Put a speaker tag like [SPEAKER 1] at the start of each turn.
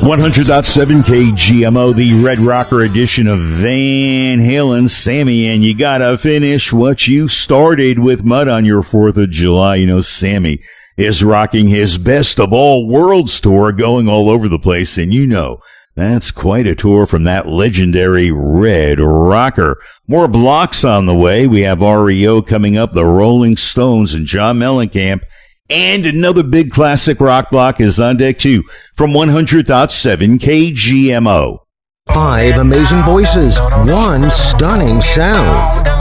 [SPEAKER 1] 100.7 KGMO, the Red Rocker edition of Van Halen. Sammy, and you gotta finish what you started with Mud on your 4th of July. You know, Sammy is rocking his Best of All Worlds tour, going all over the place, and you know, that's quite a tour from that legendary Red Rocker. More blocks on the way. We have REO coming up, the Rolling Stones, and John Mellencamp. And another big classic rock block is on deck, too, from 100.7 KGMO.
[SPEAKER 2] 5 amazing voices, 1 stunning sound.